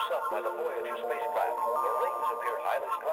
up by the Voyager spacecraft. The rings appeared highly